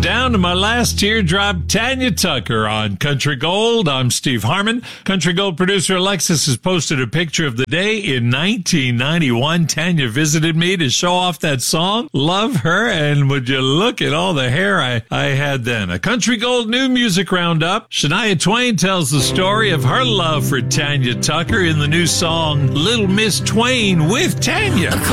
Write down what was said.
down to my last teardrop, Tanya Tucker on Country Gold. I'm Steve Harmon. Country Gold producer Alexis has posted a picture of the day in 1991. Tanya visited me to show off that song. Love her, and would you look at all the hair I had then. A Country Gold new music roundup. Shania Twain tells the story of her love for Tanya Tucker in the new song Little Miss Twain with Tanya.